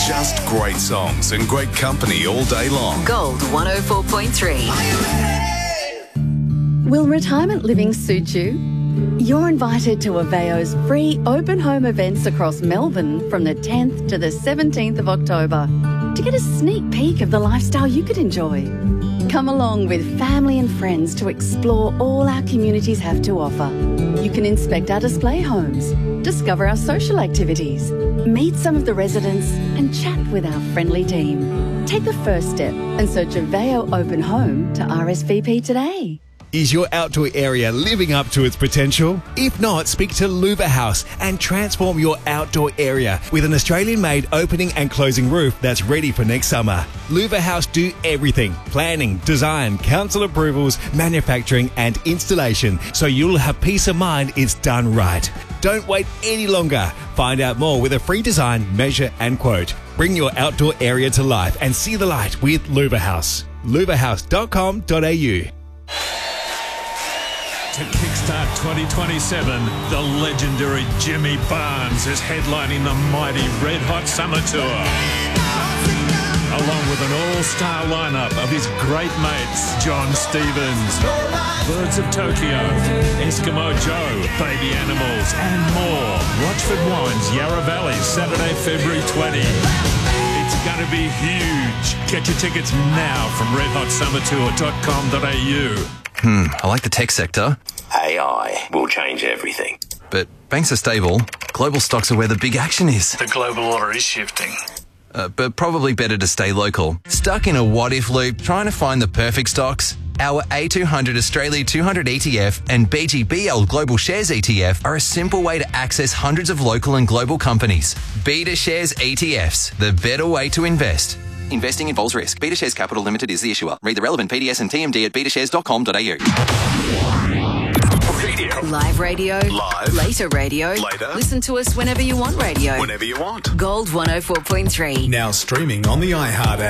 Just great songs and great company all day long. Gold 104.3. Will retirement living suit you? You're invited to Aveo's free open home events across Melbourne from the 10th to the 17th of October to get a sneak peek of the lifestyle you could enjoy. Come along with family and friends to explore all our communities have to offer. You can inspect our display homes, discover our social activities, meet some of the residents and chat with our friendly team. Take the first step and search Aveo Open Home to RSVP today. Is your outdoor area living up to its potential? If not, speak to Louver House and transform your outdoor area with an Australian-made opening and closing roof that's ready for next summer. Louver House do everything: planning, design, council approvals, manufacturing and installation, so you'll have peace of mind it's done right. Don't wait any longer. Find out more with a free design, measure and quote. Bring your outdoor area to life and see the light with Louver House. louverhouse.com.au. To kickstart 2027, the legendary Jimmy Barnes is headlining the mighty Red Hot Summer Tour. Along with an all-star lineup of his great mates, John Stevens, Birds of Tokyo, Eskimo Joe, Baby Animals, and more. Rochford Wines, Yarra Valley, Saturday, February 20. It's going to be huge. Get your tickets now from redhotsummertour.com.au. I like the tech sector. AI will change everything. But banks are stable. Global stocks are where the big action is. The global order is shifting. But probably better to stay local. Stuck in a what-if loop trying to find the perfect stocks? Our A200 Australia 200 ETF and BGBL Global Shares ETF are a simple way to access hundreds of local and global companies. Beta Shares ETFs, the better way to invest. Investing involves risk. Beta Shares Capital Limited is the issuer. Read the relevant PDS and TMD at betashares.com.au. Live radio. Live. Later radio. Later. Listen to us whenever you want radio. Whenever you want. Gold 104.3. Now streaming on the iHeart app.